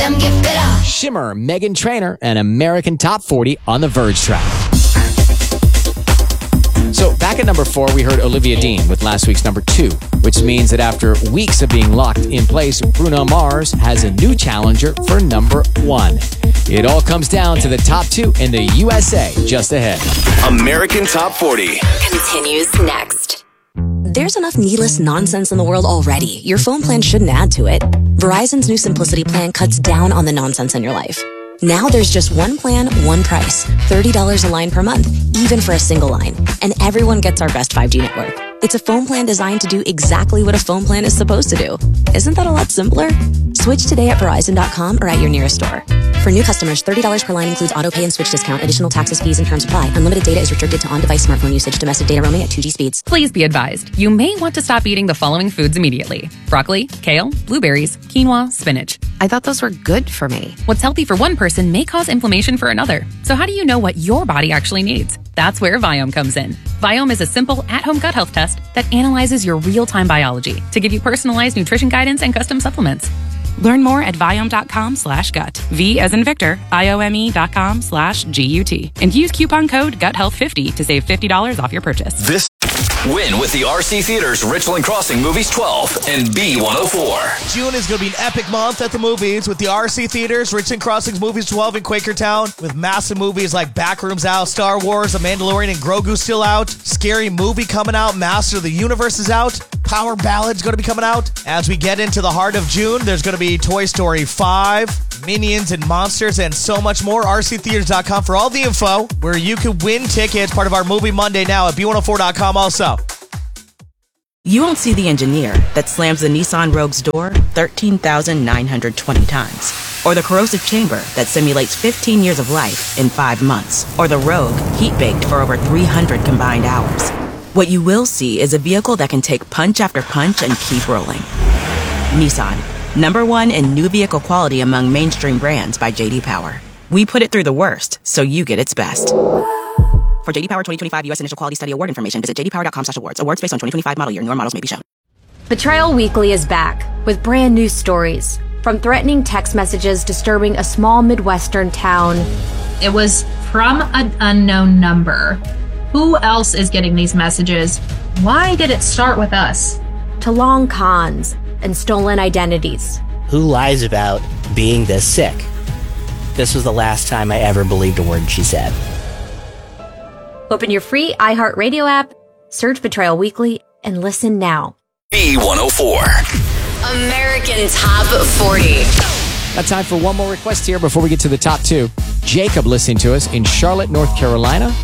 them get better. Shimmer, Meghan Trainor, and American Top 40 on the Verge track. So back at number 4, we heard Olivia Dean with last week's number 2, which means that after weeks of being locked in place, Bruno Mars has a new challenger for number 1. It all comes down to the top 2 in the USA just ahead. American Top 40 continues next. There's enough needless nonsense in the world already. Your phone plan shouldn't add to it. Verizon's new Simplicity plan cuts down on the nonsense in your life. Now there's just one plan, one price. $30 a line per month, even for a single line. And everyone gets our best 5G network. It's a phone plan designed to do exactly what a phone plan is supposed to do. Isn't that a lot simpler? Switch today at Verizon.com or at your nearest store. For new customers, $30 per line includes autopay and switch discount. Additional taxes, fees, and terms apply. Unlimited data is restricted to on-device smartphone usage. Domestic data roaming at 2G speeds. Please be advised, you may want to stop eating the following foods immediately. Broccoli, kale, blueberries, quinoa, spinach. I thought those were good for me. What's healthy for one person may cause inflammation for another. So how do you know what your body actually needs? That's where Viome comes in. Viome is a simple, at-home gut health test that analyzes your real-time biology to give you personalized nutrition guidance and custom supplements. Learn more at Viome.com/gut. V as in Victor, IOME.com/GUT. And use coupon code GUTHEALTH50 to save $50 off your purchase. This win with the RC Theaters Richland Crossing Movies 12 and B104. June is going to be an epic month at the movies with the RC Theaters Richland Crossings Movies 12 in Quakertown, with massive movies like Backrooms out, Star Wars, The Mandalorian, and Grogu still out, Scary Movie coming out, Master of the Universe is out, Power Ballad's going to be coming out. As we get into the heart of June, there's going to be Toy Story 5, Minions and Monsters, and so much more. RCtheaters.com for all the info, where you can win tickets, part of our Movie Monday now at B104.com also. You won't see the engineer that slams the Nissan Rogue's door 13,920 times. Or the corrosive chamber that simulates 15 years of life in 5 months. Or the Rogue heat-baked for over 300 combined hours. What you will see is a vehicle that can take punch after punch and keep rolling. Nissan, #1 in new vehicle quality among mainstream brands by J.D. Power. We put it through the worst, so you get its best. For J.D. Power 2025 U.S. Initial Quality Study Award information, visit jdpower.com/awards. Awards based on 2025 model year. Newer models may be shown. Betrayal Weekly is back with brand new stories. From threatening text messages disturbing a small Midwestern town. It was from an unknown number. Who else is getting these messages? Why did it start with us? To long cons and stolen identities. Who lies about being this sick? This was the last time I ever believed a word she said. Open your free iHeartRadio app, search Betrayal Weekly, and listen now. B104. American Top 40. Got time for one more request here before we get to the top 2. Jacob listening to us in Charlotte, North Carolina.